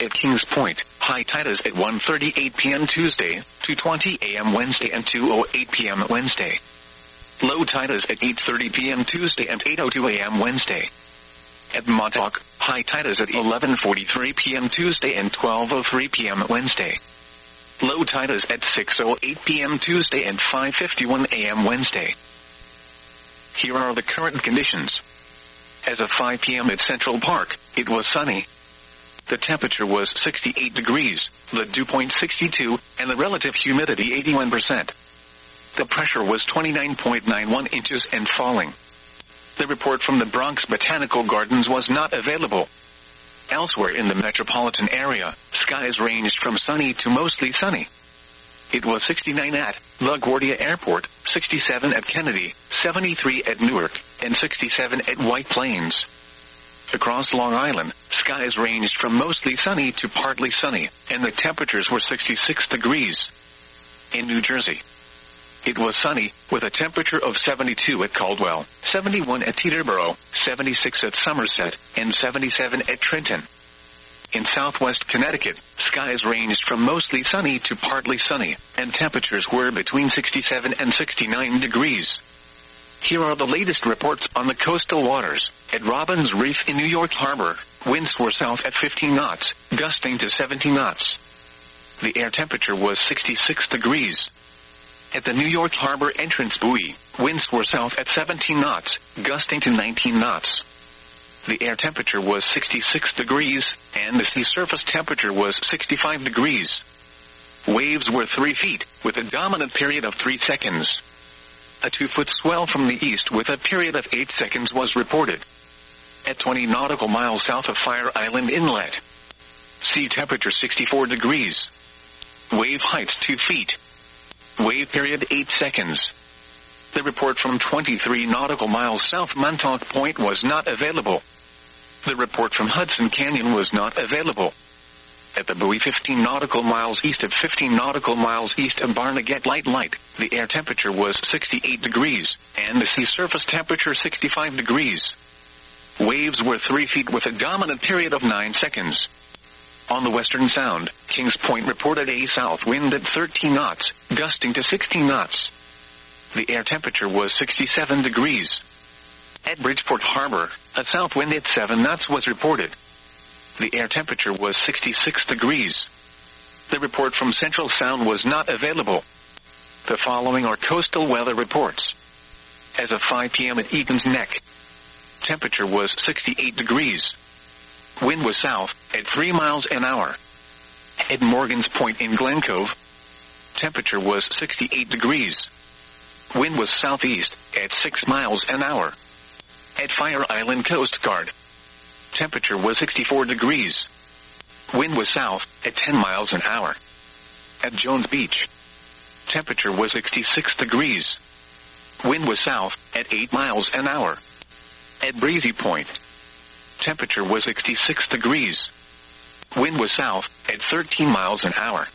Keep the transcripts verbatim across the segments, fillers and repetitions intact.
at Kings Point. High tide is at one thirty-eight p m Tuesday, two twenty a m Wednesday and two oh eight p m Wednesday. Low tide is at eight thirty p m Tuesday and eight oh two a m Wednesday. At Montauk, high tide is at eleven forty-three p m Tuesday and twelve oh three p m Wednesday. Low tide is at six oh eight p m Tuesday and five fifty-one a m Wednesday. Here are the current conditions. As of five p m at Central Park, it was sunny. The temperature was sixty-eight degrees, the dew point sixty-two, and the relative humidity eighty-one percent. The pressure was twenty-nine point nine one inches and falling. The report from the Bronx Botanical Gardens was not available. Elsewhere in the metropolitan area, skies ranged from sunny to mostly sunny. It was sixty-nine at LaGuardia Airport, sixty-seven at Kennedy, seventy-three at Newark, and sixty-seven at White Plains. Across Long Island, skies ranged from mostly sunny to partly sunny, and the temperatures were sixty-six degrees. In New Jersey, it was sunny, with a temperature of seventy-two at Caldwell, seventy-one at Teterboro, seventy-six at Somerset, and seventy-seven at Trenton. In southwest Connecticut, skies ranged from mostly sunny to partly sunny, and temperatures were between sixty-seven and sixty-nine degrees. Here are the latest reports on the coastal waters. At Robbins Reef in New York Harbor, winds were south at fifteen knots, gusting to seventy knots. The air temperature was sixty-six degrees. At the New York Harbor entrance buoy, winds were south at seventeen knots, gusting to nineteen knots. The air temperature was sixty-six degrees, and the sea surface temperature was sixty-five degrees. Waves were three feet, with a dominant period of three seconds. A two-foot swell from the east with a period of eight seconds was reported. At twenty nautical miles south of Fire Island Inlet, sea temperature sixty-four degrees. Wave height two feet. Wave period eight seconds. The report from twenty-three nautical miles south Montauk Point was not available. The report from Hudson Canyon was not available. At the buoy fifteen nautical miles east of fifteen nautical miles east of Barnegat Light Light, the air temperature was sixty-eight degrees, and the sea surface temperature sixty-five degrees. Waves were three feet with a dominant period of nine seconds. On the Western Sound, Kings Point reported a south wind at thirteen knots, gusting to sixteen knots. The air temperature was sixty-seven degrees. At Bridgeport Harbor, a south wind at seven knots was reported. The air temperature was sixty-six degrees. The report from Central Sound was not available. The following are coastal weather reports. As of five p m at Eaton's Neck, temperature was sixty-eight degrees. Wind was south, at three miles an hour. At Morgan's Point in Glen Cove, temperature was sixty-eight degrees. Wind was southeast, at six miles an hour. At Fire Island Coast Guard, temperature was sixty-four degrees. Wind was south, at ten miles an hour. At Jones Beach, temperature was sixty-six degrees. Wind was south, at eight miles an hour. At Breezy Point, temperature was sixty-six degrees. Wind was south, at thirteen miles an hour.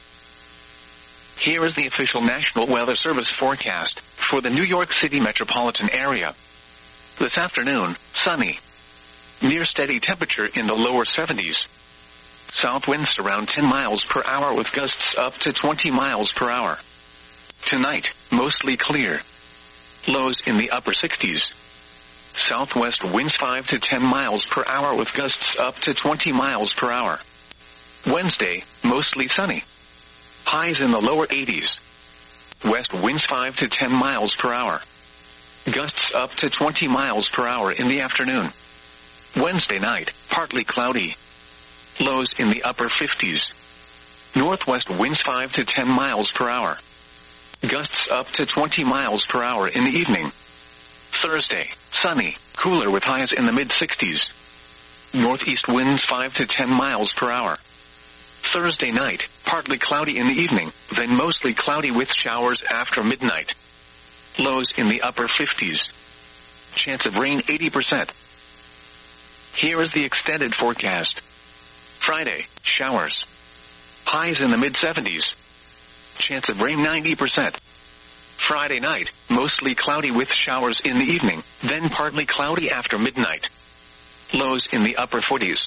Here is the official National Weather Service forecast for the New York City metropolitan area. This afternoon, sunny. Near steady temperature in the lower seventies. South winds around ten miles per hour with gusts up to twenty miles per hour. Tonight, mostly clear. Lows in the upper sixties. Southwest winds five to ten miles per hour with gusts up to twenty miles per hour. Wednesday, mostly sunny. Highs in the lower eighties. West winds five to ten miles per hour. Gusts up to twenty miles per hour in the afternoon. Wednesday night, partly cloudy. Lows in the upper fifties. Northwest winds five to ten miles per hour. Gusts up to twenty miles per hour in the evening. Thursday, sunny, cooler with highs in the mid-sixties. Northeast winds five to ten miles per hour. Thursday night, partly cloudy in the evening, then mostly cloudy with showers after midnight. Lows in the upper fifties. Chance of rain eighty percent. Here is the extended forecast. Friday, showers. Highs in the mid-seventies. Chance of rain ninety percent. Friday night, mostly cloudy with showers in the evening, then partly cloudy after midnight. Lows in the upper forties.